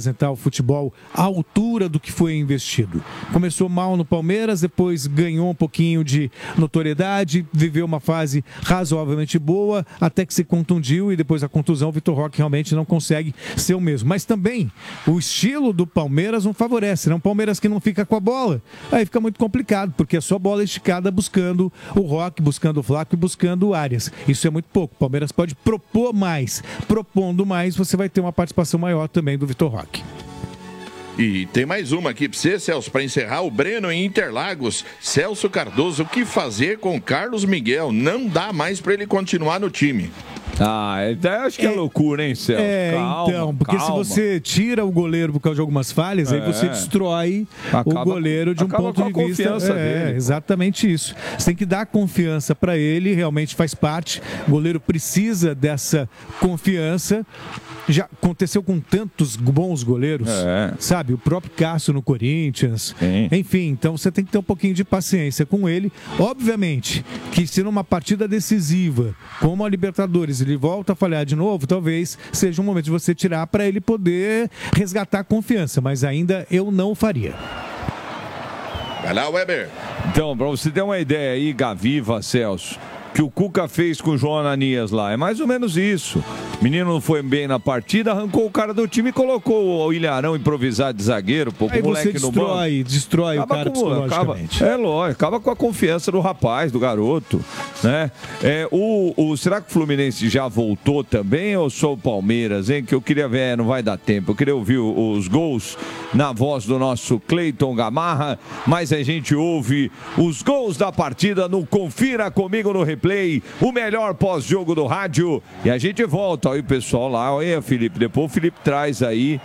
apresentar o futebol à altura do que foi investido. Começou mal no Palmeiras, depois ganhou um pouquinho de notoriedade, viveu uma fase razoavelmente boa, até que se contundiu e depois da contusão o Vitor Roque realmente não consegue ser o mesmo. Mas também o estilo do Palmeiras não favorece, né? Um Palmeiras que não fica com a bola, aí fica muito complicado, porque é só bola esticada buscando o Roque, buscando o Flaco e buscando o Arias. Isso é muito pouco. O Palmeiras pode propor mais. Propondo mais, você vai ter uma participação maior também do Vitor Roque. E tem mais uma aqui para você, Celso, para encerrar. O Breno em Interlagos. Celso Cardoso, o que fazer com Carlos Miguel? Não dá mais para ele continuar no time. Acho que é loucura, hein, Celso? Calma, então, porque se você tira o goleiro por causa de algumas falhas, aí você destrói o goleiro de um ponto de vista. Dele, exatamente isso. Você tem que dar confiança para ele, realmente faz parte. O goleiro precisa dessa confiança. Já aconteceu com tantos bons goleiros, sabe? O próprio Cássio no Corinthians. Enfim, então você tem que ter um pouquinho de paciência com ele. Obviamente que se numa partida decisiva, como a Libertadores, ele volta a falhar de novo, talvez seja um momento de você tirar para ele poder resgatar a confiança. Mas ainda eu não faria. Vai lá, Weber. Então, para você ter uma ideia aí, Gaviva, Celso, que o Cuca fez com o João Ananias lá. É mais ou menos isso. O menino não foi bem na partida, arrancou o cara do time e colocou o Ilharão improvisado de zagueiro, pô, com o moleque no banco. Destrói o cara psicologicamente. Lógico, acaba com a confiança do rapaz, do garoto, né? Será que o Fluminense já voltou também ou só o Palmeiras, hein? Que eu queria ver, não vai dar tempo. Eu queria ouvir os gols na voz do nosso Cleiton Gamarra, mas a gente ouve os gols da partida no Confira Comigo no Replay, o melhor pós-jogo do rádio, e a gente volta. Olha o pessoal lá, olha, Felipe, depois o Felipe traz aí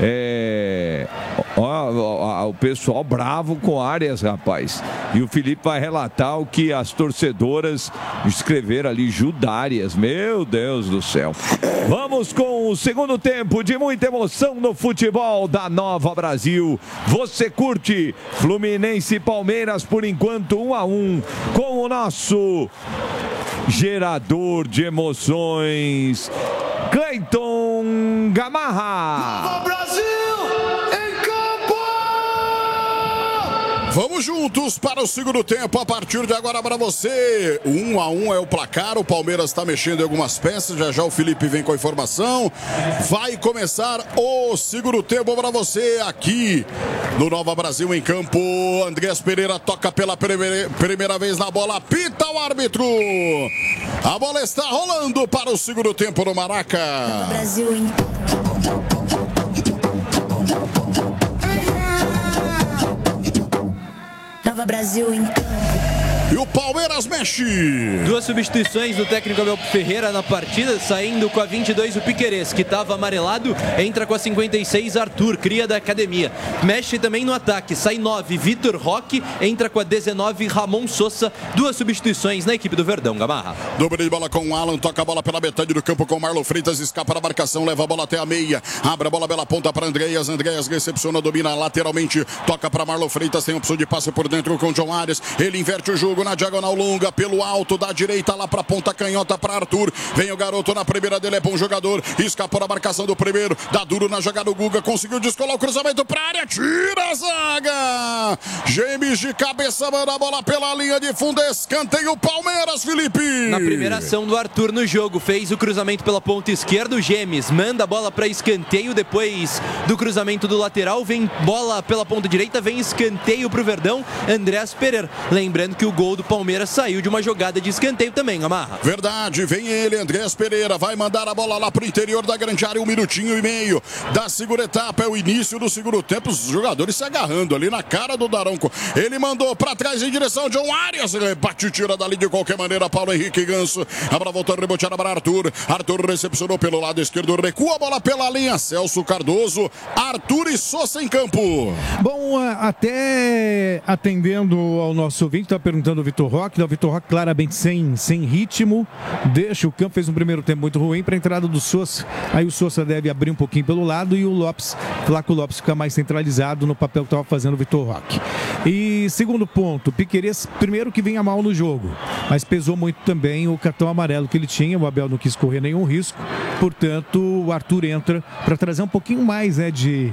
o pessoal bravo com Arias, rapaz, e o Felipe vai relatar o que as torcedoras escreveram ali, Judárias, meu Deus do céu. Vamos com o segundo tempo de muita emoção no futebol da Nova Brasil. Você curte Fluminense e Palmeiras por enquanto 1-1 com o nosso gerador de emoções, Cleiton Gamarra. Nova Brasil em campo! Vamos juntos para o segundo tempo, a partir de agora para você. 1-1 é o placar, o Palmeiras está mexendo em algumas peças, já o Felipe vem com a informação. Vai começar o segundo tempo para você aqui no Nova Brasil em campo. Andrés Pereira toca pela primeira vez na bola, apita o árbitro. A bola está rolando para o segundo tempo no Maraca. Nova Brasil em Nova Brasil em E o Palmeiras mexe. Duas substituições do técnico Abel Ferreira na partida, saindo com a 22 o Piquerez, que estava amarelado, entra com a 56 Arthur, cria da academia. Mexe também no ataque, sai 9 Vitor Roque, entra com a 19 Ramon Sosa. Duas substituições na equipe do Verdão, Gamarra. Dobra de bola com o Alan, toca a bola pela metade do campo com o Marlon Freitas, escapa da marcação, leva a bola até a meia, abre a bola pela ponta para Andreas recepciona, domina lateralmente, toca para Marlon Freitas, tem opção de passe por dentro com o John Arias, ele inverte o jogo na diagonal longa, pelo alto da direita lá para ponta canhota para Arthur, vem o garoto na primeira dele, é bom jogador, escapou da marcação do primeiro, dá duro na jogada, o Guga conseguiu descolar o cruzamento para a área, tira a zaga, James de cabeça, manda a bola pela linha de fundo, escanteio o Palmeiras, Felipe. Na primeira ação do Arthur no jogo, fez o cruzamento pela ponta esquerda, o Gemes manda a bola para escanteio, depois do cruzamento do lateral, vem bola pela ponta direita, vem escanteio para o Verdão, Andrés Pereira, lembrando que o gol do Palmeiras saiu de uma jogada de escanteio também, Gamarra. Verdade, vem ele, Andrés Pereira, vai mandar a bola lá pro interior da grande área, 1 minutinho e meio da segunda etapa, é o início do segundo tempo, os jogadores se agarrando ali na cara do Daronco, ele mandou pra trás em direção de John Arias, bate e tira dali de qualquer maneira, Paulo Henrique Ganso, a bola voltou a rebotear para Arthur recepcionou pelo lado esquerdo, recua a bola pela linha, Celso Cardoso, Arthur e Sosa em campo. Bom, até atendendo ao nosso ouvinte, tá perguntando o Vitor Roque, o Vitor Roque claramente sem ritmo, deixa o campo, fez um primeiro tempo muito ruim para a entrada do Sosa, aí o Sosa deve abrir um pouquinho pelo lado e o Flaco Lopes fica mais centralizado no papel que estava fazendo o Vitor Roque. E segundo ponto, Piquerez, primeiro que vinha mal no jogo, mas pesou muito também o cartão amarelo que ele tinha, o Abel não quis correr nenhum risco, portanto o Arthur entra para trazer um pouquinho mais de